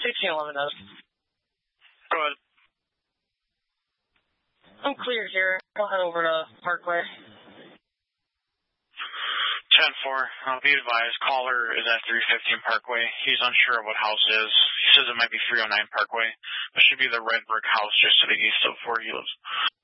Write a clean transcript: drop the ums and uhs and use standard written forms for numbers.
1811 does. Go ahead. I'm clear here. I'll head over to Parkway. 10-4. Be advised, caller is at 315 Parkway. He's unsure of what house it is. He says it might be 309 Parkway. It should be the red brick house just to the east of where he lives.